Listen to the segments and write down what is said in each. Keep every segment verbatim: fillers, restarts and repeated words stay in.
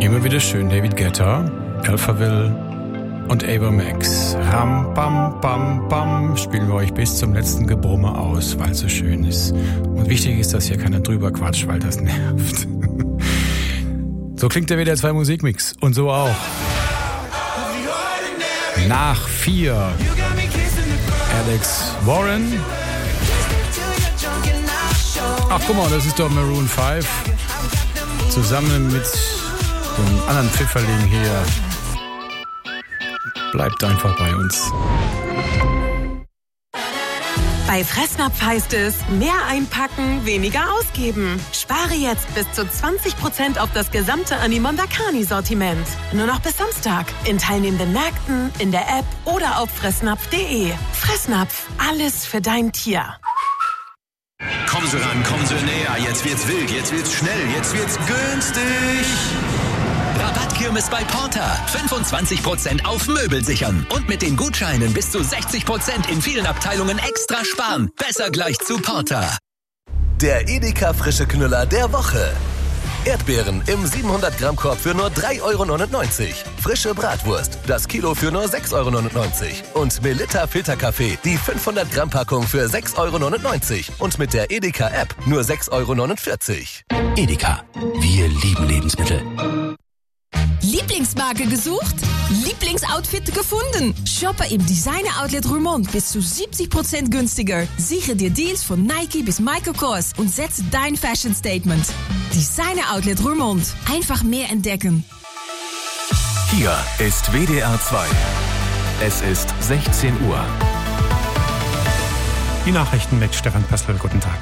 Immer wieder schön, David Guetta, Alphaville und Ava Max. Ram, bam, bam, bam, spielen wir euch bis zum letzten Gebrumme aus, weil es so schön ist. Und wichtig ist, dass hier keiner drüber quatscht, weil das nervt. So klingt der W D R zwei Musikmix. Und so auch. Nach vier. Alex Warren. Ach, guck mal, das ist doch Maroon fünf. Zusammen mit dem anderen Pfifferling hier. Bleibt einfach bei uns. Bei Fressnapf heißt es, mehr einpacken, weniger ausgeben. Spare jetzt bis zu zwanzig Prozent auf das gesamte Animonda Carni-Sortiment. Nur noch bis Samstag. In teilnehmenden Märkten, in der App oder auf fressnapf punkt de. Fressnapf, alles für dein Tier. Kommen Sie ran, kommen Sie näher. Jetzt wird's wild, jetzt wird's schnell, jetzt wird's günstig. Rabattkirmes bei Porter. fünfundzwanzig Prozent auf Möbel sichern. Und mit den Gutscheinen bis zu sechzig Prozent in vielen Abteilungen extra sparen. Besser gleich zu Porter. Der Edeka frische Knüller der Woche. Erdbeeren im siebenhundert Gramm Korb für nur drei Euro neunundneunzig. Frische Bratwurst, das Kilo für nur sechs Euro neunundneunzig. Und Melitta Filterkaffee, die fünfhundert Gramm Packung für sechs Euro neunundneunzig. Und mit der Edeka App nur sechs Euro neunundvierzig. Edeka. Wir lieben Lebensmittel. Lieblingsmarke gesucht? Lieblingsoutfit gefunden? Shoppe im Designer-Outlet Roermond bis zu siebzig Prozent günstiger. Sichere dir Deals von Nike bis Michael Kors und setze dein Fashion-Statement. Designer-Outlet Roermond. Einfach mehr entdecken. Hier ist W D R zwei. Es ist sechzehn Uhr. Die Nachrichten mit Stefan Pössl. Guten Tag.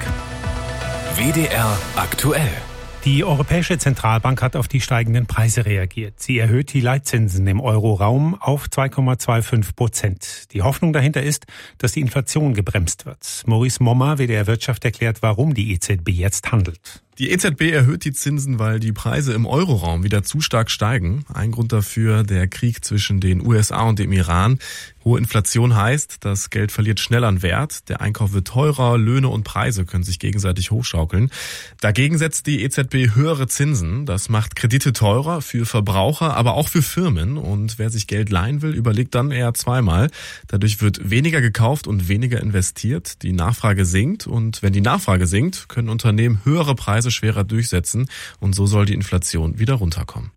W D R aktuell. Die Europäische Zentralbank hat auf die steigenden Preise reagiert. Sie erhöht die Leitzinsen im Euroraum auf zwei Komma fünfundzwanzig Prozent. Die Hoffnung dahinter ist, dass die Inflation gebremst wird. Maurice Mommer, W D R Wirtschaft, erklärt, warum die E Z B jetzt handelt. Die E Z B erhöht die Zinsen, weil die Preise im Euroraum wieder zu stark steigen. Ein Grund dafür der Krieg zwischen den U S A und dem Iran. Hohe Inflation heißt, das Geld verliert schnell an Wert. Der Einkauf wird teurer, Löhne und Preise können sich gegenseitig hochschaukeln. Dagegen setzt die E Z B höhere Zinsen. Das macht Kredite teurer für Verbraucher, aber auch für Firmen. Und wer sich Geld leihen will, überlegt dann eher zweimal. Dadurch wird weniger gekauft und weniger investiert. Die Nachfrage sinkt. Und wenn die Nachfrage sinkt, können Unternehmen höhere Preise schwerer durchsetzen. Und so soll die Inflation wieder runterkommen.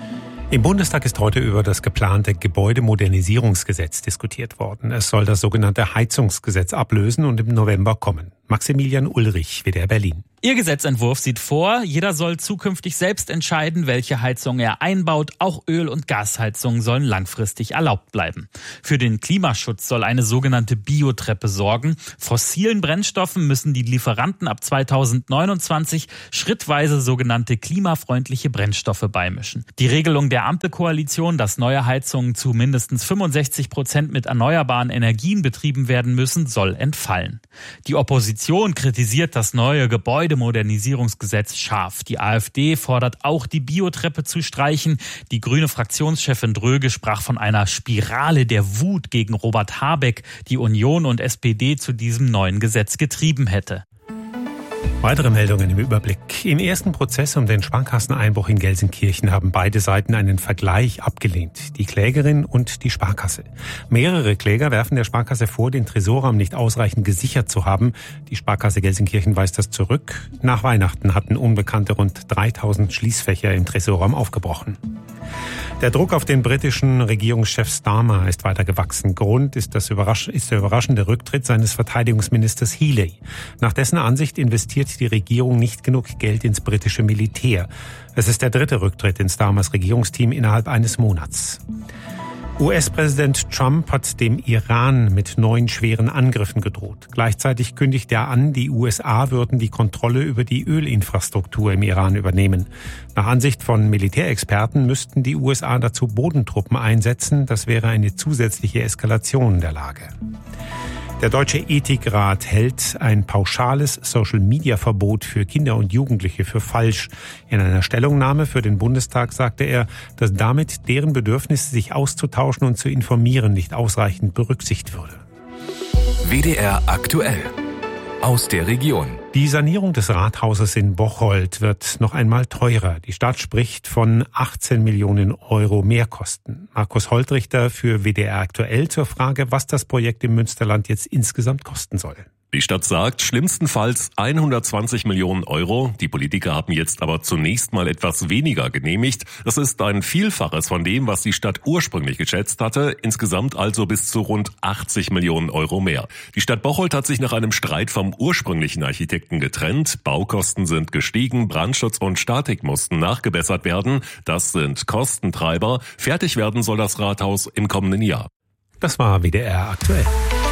Im Bundestag ist heute über das geplante Gebäudemodernisierungsgesetz diskutiert worden. Es soll das sogenannte Heizungsgesetz ablösen und im November kommen. Maximilian Ulrich, W D R Berlin. Ihr Gesetzentwurf sieht vor, jeder soll zukünftig selbst entscheiden, welche Heizung er einbaut. Auch Öl- und Gasheizungen sollen langfristig erlaubt bleiben. Für den Klimaschutz soll eine sogenannte Biotreppe sorgen. Fossilen Brennstoffen müssen die Lieferanten ab zweitausendneunundzwanzig schrittweise sogenannte klimafreundliche Brennstoffe beimischen. Die Regelung der Ampelkoalition, dass neue Heizungen zu mindestens fünfundsechzig Prozent mit erneuerbaren Energien betrieben werden müssen, soll entfallen. Die Opposition kritisiert das neue Gebäudemodernisierungsgesetz scharf. Die AfD fordert auch, die Biotreppe zu streichen. Die grüne Fraktionschefin Dröge sprach von einer Spirale der Wut gegen Robert Habeck, die Union und S P D zu diesem neuen Gesetz getrieben hätte. Weitere Meldungen im Überblick. Im ersten Prozess um den Sparkasseneinbruch in Gelsenkirchen haben beide Seiten einen Vergleich abgelehnt. Die Klägerin und die Sparkasse. Mehrere Kläger werfen der Sparkasse vor, den Tresorraum nicht ausreichend gesichert zu haben. Die Sparkasse Gelsenkirchen weist das zurück. Nach Weihnachten hatten Unbekannte rund dreitausend Schließfächer im Tresorraum aufgebrochen. Der Druck auf den britischen Regierungschef Starmer ist weiter gewachsen. Grund ist, das überrasch- ist der überraschende Rücktritt seines Verteidigungsministers Healey. Nach dessen Ansicht investiert die Regierung nicht genug Geld ins britische Militär. Es ist der dritte Rücktritt in Starmers Regierungsteam innerhalb eines Monats. U S-Präsident Trump hat dem Iran mit neun schweren Angriffen gedroht. Gleichzeitig kündigt er an, die U S A würden die Kontrolle über die Ölinfrastruktur im Iran übernehmen. Nach Ansicht von Militärexperten müssten die U S A dazu Bodentruppen einsetzen. Das wäre eine zusätzliche Eskalation der Lage. Der Deutsche Ethikrat hält ein pauschales Social-Media-Verbot für Kinder und Jugendliche für falsch. In einer Stellungnahme für den Bundestag sagte er, dass damit deren Bedürfnis, sich auszutauschen und zu informieren, nicht ausreichend berücksichtigt würde. W D R aktuell. Aus der Region. Die Sanierung des Rathauses in Bocholt wird noch einmal teurer. Die Stadt spricht von achtzehn Millionen Euro Mehrkosten. Markus Holtrichter für W D R aktuell zur Frage, was das Projekt im Münsterland jetzt insgesamt kosten soll. Die Stadt sagt, schlimmstenfalls hundertzwanzig Millionen Euro. Die Politiker haben jetzt aber zunächst mal etwas weniger genehmigt. Das ist ein Vielfaches von dem, was die Stadt ursprünglich geschätzt hatte. Insgesamt also bis zu rund achtzig Millionen Euro mehr. Die Stadt Bocholt hat sich nach einem Streit vom ursprünglichen Architekten getrennt. Baukosten sind gestiegen, Brandschutz und Statik mussten nachgebessert werden. Das sind Kostentreiber. Fertig werden soll das Rathaus im kommenden Jahr. Das war W D R aktuell.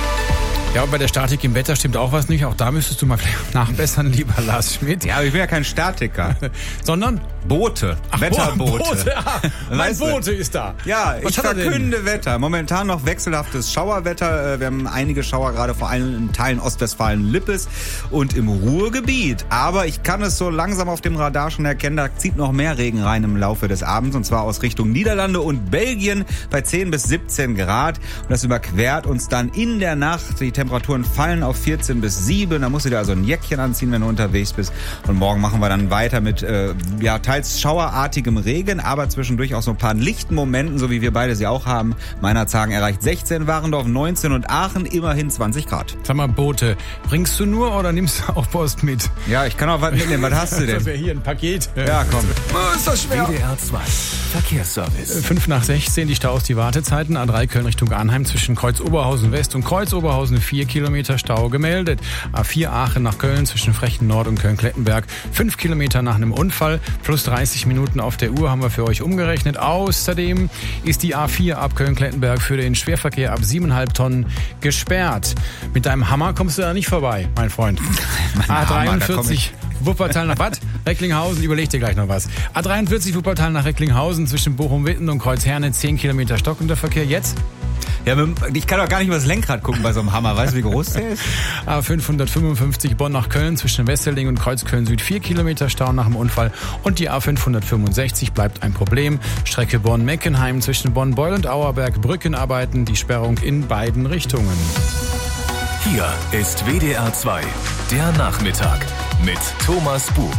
Ja, und bei der Statik im Wetter stimmt auch was nicht. Auch da müsstest du mal nachbessern, lieber Lars Schmidt. Ja, aber ich bin ja kein Statiker. Sondern? Boote. Ach, Wetterboote. Boote, ja. Mein Boote ist da. Ja, was ich verkünde Wetter. Momentan noch wechselhaftes Schauerwetter. Wir haben einige Schauer, gerade vor allem in Teilen Ostwestfalen-Lippes und im Ruhrgebiet. Aber ich kann es so langsam auf dem Radar schon erkennen, da zieht noch mehr Regen rein im Laufe des Abends. Und zwar aus Richtung Niederlande und Belgien bei zehn bis siebzehn Grad. Und das überquert uns dann in der Nacht. Die Temperaturen fallen auf vierzehn bis sieben. Da musst du dir also ein Jäckchen anziehen, wenn du unterwegs bist. Und morgen machen wir dann weiter mit äh, ja teils schauerartigem Regen, aber zwischendurch auch so ein paar lichten Momenten, so wie wir beide sie auch haben. Meinerzhagen erreicht sechzehn, Warendorf neunzehn und Aachen immerhin zwanzig Grad. Sag mal, Boote, bringst du nur oder nimmst du auch Post mit? Ja, ich kann auch was mitnehmen. Was hast du denn? Das wäre hier ein Paket. Ja, komm. Oh, ist das schwer. W D R zwei Verkehrsservice. fünf nach sechzehn, die Staus, die Wartezeiten. A drei Köln Richtung Arnheim zwischen Kreuz-Oberhausen West und Kreuz-Oberhausen vier Kilometer Stau gemeldet. A vier Aachen nach Köln zwischen Frechen Nord und Köln-Klettenberg fünf Kilometer nach einem Unfall. Plus dreißig Minuten auf der Uhr haben wir für euch umgerechnet. Außerdem ist die A vier ab Köln-Klettenberg für den Schwerverkehr ab sieben Komma fünf Tonnen gesperrt. Mit deinem Hammer kommst du da nicht vorbei, mein Freund. A dreiundvierzig Wuppertal nach Bad Recklinghausen, überleg dir gleich noch was. A dreiundvierzig Wuppertal nach Recklinghausen zwischen Bochum-Witten und Kreuzherne, zehn Kilometer stockender Verkehr. Jetzt? Ja, ich kann doch gar nicht über das Lenkrad gucken bei so einem Hammer. Weißt du, wie groß der ist? A fünfhundertfünfundfünfzig Bonn nach Köln zwischen Wesseling und Kreuzköln Süd vier Kilometer Stau nach dem Unfall. Und die A fünfhundertfünfundsechzig bleibt ein Problem. Strecke Bonn-Meckenheim zwischen Bonn-Beul und Auerberg. Brückenarbeiten, die Sperrung in beiden Richtungen. Hier ist W D R zwei, der Nachmittag mit Thomas Bug.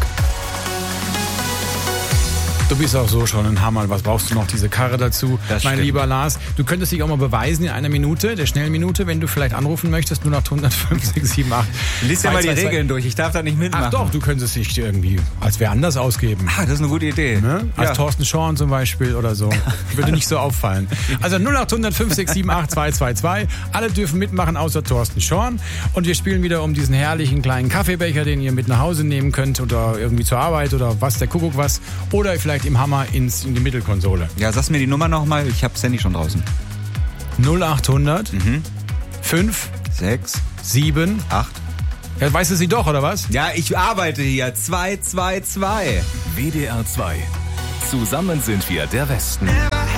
Du bist auch so schon ein Hammer. Was brauchst du noch? Diese Karre dazu? Das mein stimmt. lieber Lars, du könntest dich auch mal beweisen in einer Minute, der schnellen Minute, wenn du vielleicht anrufen möchtest, nur nach hundertfünf, sechs, sieben, acht. Lies ja mal die Regeln durch, ich darf da nicht mitmachen. Ach doch, du könntest dich irgendwie als wer anders ausgeben. Ah, das ist eine gute Idee. Ne? Als Ja. Thorsten Schorn zum Beispiel oder so. Würde nicht so auffallen. Also null acht hundert fünf sechs sieben acht zwei zwei zwei. Alle dürfen mitmachen, außer Thorsten Schorn. Und wir spielen wieder um diesen herrlichen kleinen Kaffeebecher, den ihr mit nach Hause nehmen könnt oder irgendwie zur Arbeit oder was, der Kuckuck was. Oder vielleicht im Hammer ins, in die Mittelkonsole. Ja, sagst mir die Nummer nochmal, ich hab's Handy schon draußen. null acht hundert Mhm. fünf Sechs, sieben acht. Ja, weißt du sie doch, oder was? Ja, ich arbeite hier. zwei zwei zwei. W D R zwei. Zusammen sind wir der Westen.